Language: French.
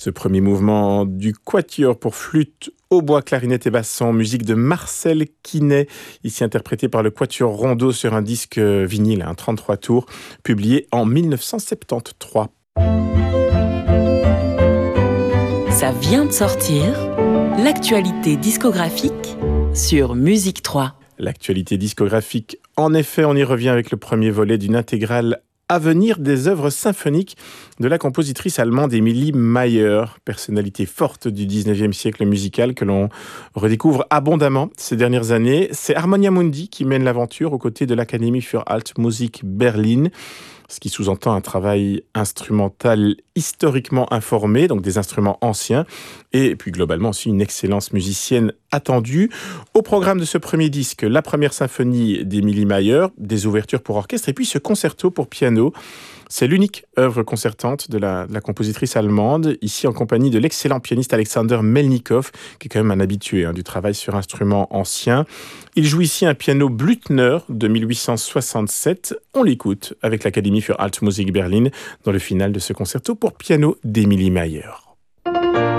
Ce premier mouvement du quatuor pour flûte, hautbois, clarinette et basson, musique de Marcel Quinet, ici interprété par le quatuor Rondeau sur un disque vinyle, un 33 tours, publié en 1973. Ça vient de sortir, l'actualité discographique sur Musique 3. L'actualité discographique, en effet, on y revient avec le premier volet d'une intégrale à venir des œuvres symphoniques de la compositrice allemande Emilie Mayer, personnalité forte du 19e siècle musical que l'on redécouvre abondamment ces dernières années. C'est Harmonia Mundi qui mène l'aventure aux côtés de l'Académie für Altmusik Berlin, ce qui sous-entend un travail instrumental historiquement informé, donc des instruments anciens, et puis globalement aussi une excellence musicienne attendue. Au programme de ce premier disque, la première symphonie d'Emilie Mayer, des ouvertures pour orchestre, et puis ce concerto pour piano. C'est l'unique œuvre concertante de la compositrice allemande, ici en compagnie de l'excellent pianiste Alexander Melnikov, qui est quand même un habitué du travail sur instruments anciens. Il joue ici un piano Blüthner de 1867. On l'écoute avec l'Académie für Altmusik Berlin dans le final de ce concerto pour piano d'Emilie Mayer.